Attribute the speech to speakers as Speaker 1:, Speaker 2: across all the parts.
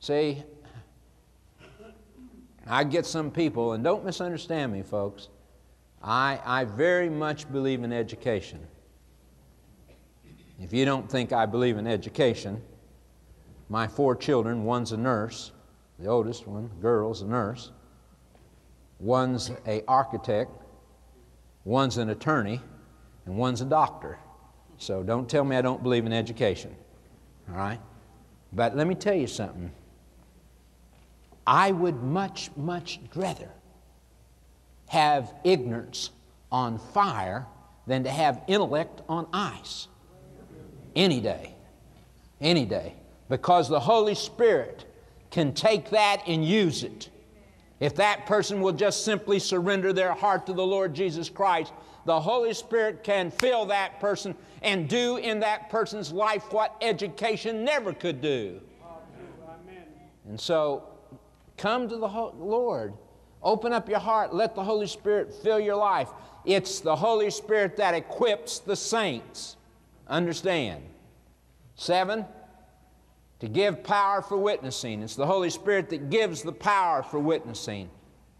Speaker 1: See, I get some people, and don't misunderstand me, folks. I very much believe in education. If you don't think I believe in education, my 4 children, one's a nurse, the oldest one, girl's a nurse, one's an architect, one's an attorney, and one's a doctor. So don't tell me I don't believe in education, all right? But let me tell you something. I would much, much rather have ignorance on fire than to have intellect on ice. Any day. Any day. Because the Holy Spirit can take that and use it. If that person will just simply surrender their heart to the Lord Jesus Christ, the Holy Spirit can fill that person and do in that person's life what education never could do. And so, come to the Lord. Open up your heart. Let the Holy Spirit fill your life. It's the Holy Spirit that equips the saints. Understand? 7, to give power for witnessing. It's the Holy Spirit that gives the power for witnessing.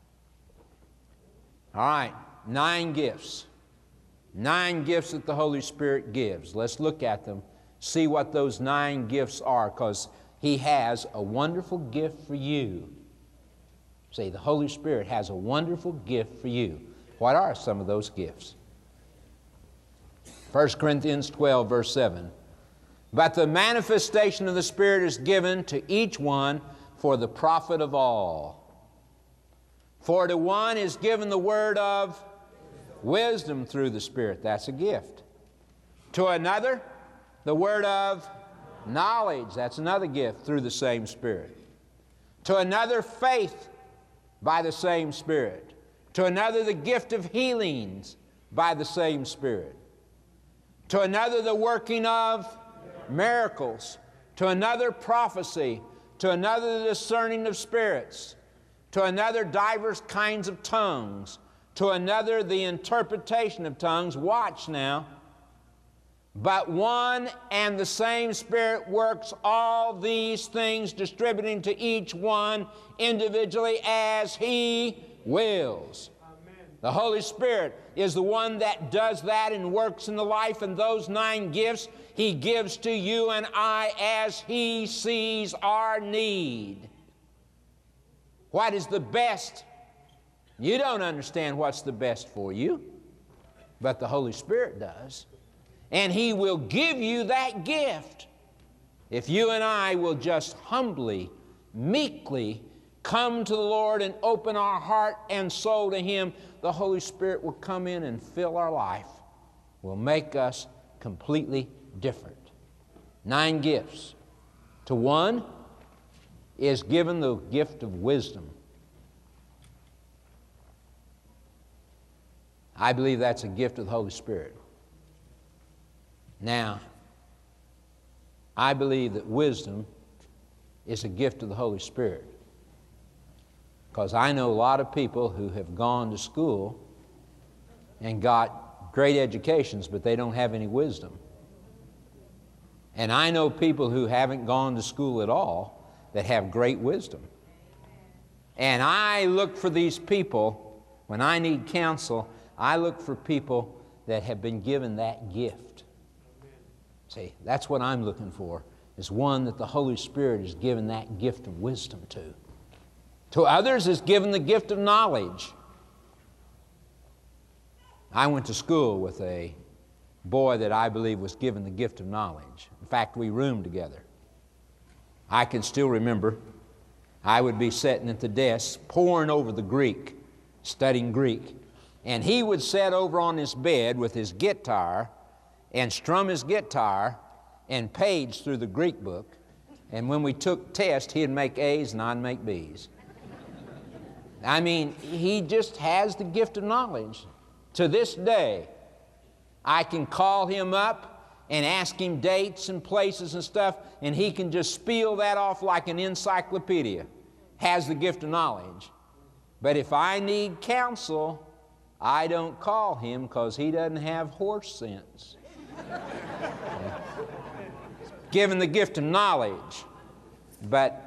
Speaker 1: All right, 9 gifts. 9 gifts that the Holy Spirit gives. Let's look at them, see what those 9 gifts are, because He has a wonderful gift for you. See, the Holy Spirit has a wonderful gift for you. What are some of those gifts? 1 Corinthians 12, verse 7. But the manifestation of the Spirit is given to each one for the profit of all. For to one is given the word of wisdom through the Spirit. That's a gift. To another, the word of knowledge. That's another gift through the same Spirit. To another, faith by the same Spirit. To another, the gift of healings by the same Spirit. To another, the working of miracles. To another, prophecy. To another, the discerning of spirits. To another, divers kinds of tongues. To another, the interpretation of tongues. Watch now. But one and the same Spirit works all these things, distributing to each one individually as He wills. Amen. The Holy Spirit is the one that does that and works in the life, and those 9 gifts He gives to you and I as He sees our need. What is the best? You don't understand what's the best for you, but the Holy Spirit does. And He will give you that gift if you and I will just humbly, meekly come to the Lord and open our heart and soul to Him. The Holy Spirit will come in and fill our life, will make us completely different. 9 gifts. To one is given the gift of wisdom. I believe that's a gift of the Holy Spirit. Now, I believe that wisdom is a gift of the Holy Spirit, because I know a lot of people who have gone to school and got great educations, but they don't have any wisdom. And I know people who haven't gone to school at all that have great wisdom. And I look for these people, when I need counsel, I look for people that have been given that gift. See, that's what I'm looking for, is one that the Holy Spirit has given that gift of wisdom to. To others is given the gift of knowledge. I went to school with a boy that I believe was given the gift of knowledge. In fact, we roomed together. I can still remember I would be sitting at the desk poring over the Greek, studying Greek, and he would sit over on his bed with his guitar and strum his guitar and page through the Greek book. And when we took tests, he'd make A's and I'd make B's. I mean, he just has the gift of knowledge. To this day, I can call him up and ask him dates and places and stuff, and he can just spiel that off like an encyclopedia. Has the gift of knowledge. But if I need counsel, I don't call him, because he doesn't have horse sense. Given the gift of knowledge, but